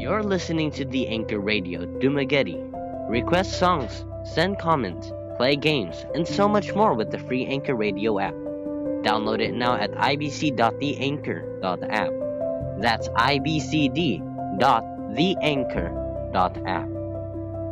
You're listening to the Anchor Radio Dumagetti. Request songs, send comments, play games, and so much more with the free Anchor Radio app. Download it now at ibc.theanchor.app. That's ibcd.theanchor.app.